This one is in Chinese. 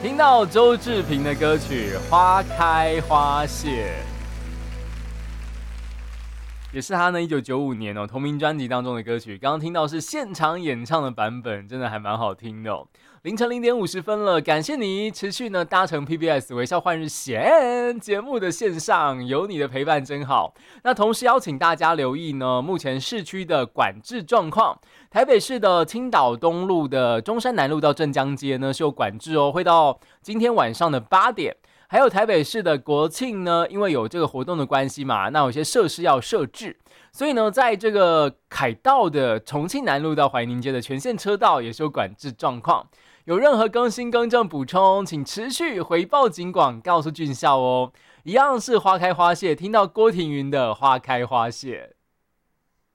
听到周志平的歌曲《花开花谢》，也是他呢1995年同名专辑当中的歌曲。刚刚听到是现场演唱的版本，真的还蛮好听的哦。凌晨0:50了，感谢你持续呢搭乘 PBS 微笑换日线节目的线上，有你的陪伴真好。那同时邀请大家留意呢，目前市区的管制状况。台北市的青岛东路的中山南路到镇江街呢是有管制哦，会到今天晚上的8点。还有台北市的国庆呢，因为有这个活动的关系嘛，那有些设施要设置，所以呢，在这个凯道的重庆南路到怀宁街的全线车道也是有管制状况。有任何更新更正补充，请持续回报警广，告诉俊孝哦。一样是花开花谢，听到郭庭云的花开花谢。